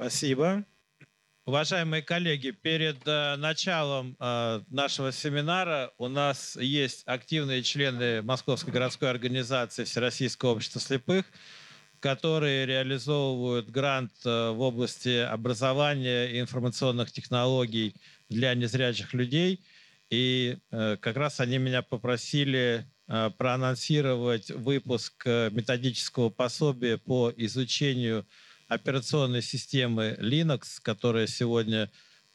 Спасибо. Уважаемые коллеги, перед началом нашего семинара у нас есть активные члены Московской городской организации Всероссийского общества слепых, которые реализовывают грант в области образования и информационных технологий для незрячих людей. И как раз они меня попросили проанонсировать выпуск методического пособия по изучению операционной системы Linux, которая сегодня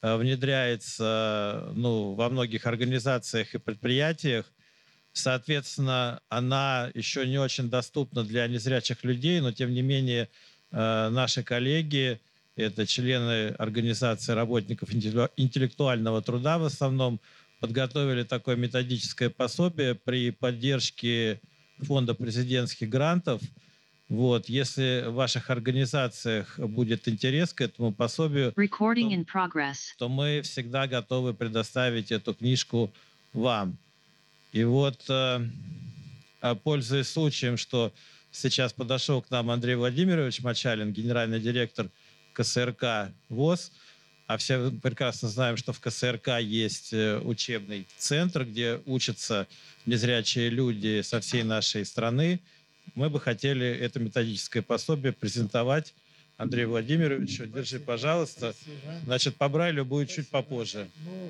внедряется во многих организациях и предприятиях. Соответственно, она еще не очень доступна для незрячих людей, но тем не менее наши коллеги, это члены организации работников интеллектуального труда в основном, подготовили такое методическое пособие при поддержке фонда президентских грантов. Вот, если в ваших организациях будет интерес к этому пособию, то мы всегда готовы предоставить эту книжку вам. И вот, пользуясь случаем, что сейчас подошел к нам Андрей Владимирович Мочалин, генеральный директор КСРК ВОС, а все прекрасно знаем, что в КСРК есть учебный центр, где учатся незрячие люди со всей нашей страны. Мы бы хотели это методическое пособие презентовать Андрею Владимировичу. Держи, пожалуйста. Значит, по Брайлю будет чуть попозже.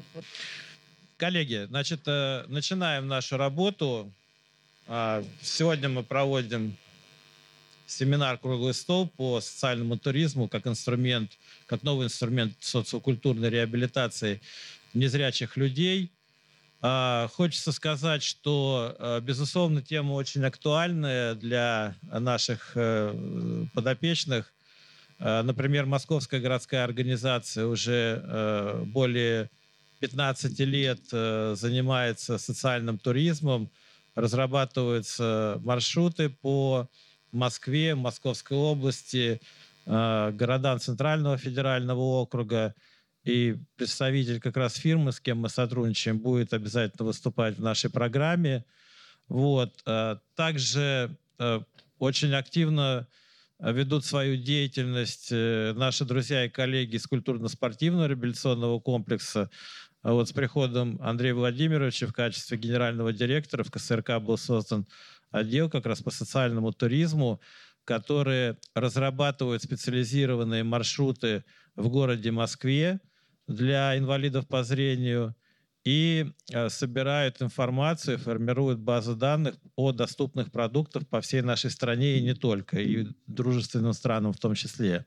Коллеги, значит, начинаем нашу работу. Сегодня мы проводим семинар «Круглый стол» по социальному туризму как инструмент, как новый инструмент социокультурной реабилитации незрячих людей. Хочется сказать, что, безусловно, тема очень актуальная для наших подопечных. Например, Московская городская организация уже более 15 лет занимается социальным туризмом, разрабатываются маршруты по Москве, Московской области, городам Центрального федерального округа. И представитель как раз фирмы, с кем мы сотрудничаем, будет обязательно выступать в нашей программе. Вот. Также очень активно ведут свою деятельность наши друзья и коллеги из культурно-спортивного реабилитационного комплекса. Вот с приходом Андрея Владимировича в качестве генерального директора в КСРК был создан отдел как раз по социальному туризму, который разрабатывает специализированные маршруты в городе Москве для инвалидов по зрению и собирают информацию, формируют базу данных о доступных продуктах по всей нашей стране и не только, и дружественным странам в том числе.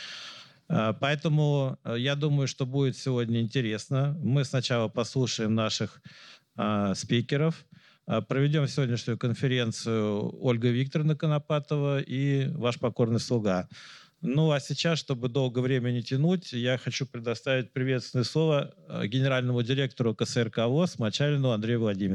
Поэтому я думаю, что будет сегодня интересно. Мы сначала послушаем наших спикеров, проведем сегодняшнюю конференцию Ольга Викторовна Конопатова и ваш покорный слуга. Ну, а сейчас, чтобы долго время не тянуть, я хочу предоставить приветственное слово генеральному директору КСРК ВОС Мочалину Андрею Владимировичу.